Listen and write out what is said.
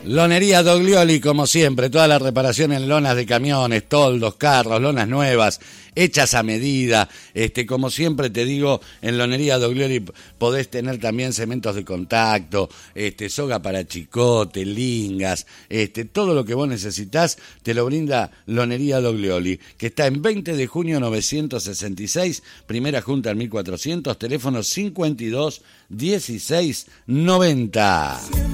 Lonería Doglioli, como siempre, toda la reparación en lonas de camiones, toldos, carros, lonas nuevas, hechas a medida. Como siempre te digo, en Lonería Doglioli podés tener también cementos de contacto, soga para chicote, lingas, todo lo que vos necesitás te lo brinda Lonería Doglioli, que está en 20 de junio 966, primera junta en 1400, teléfono 52 16 90.